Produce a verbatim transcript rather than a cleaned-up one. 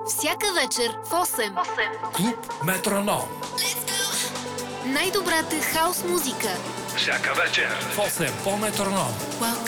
Всяка вечер в осем. Клуб Метроном. Най-добрата хаус музика. Всяка вечер в осем по Метроном. Welcome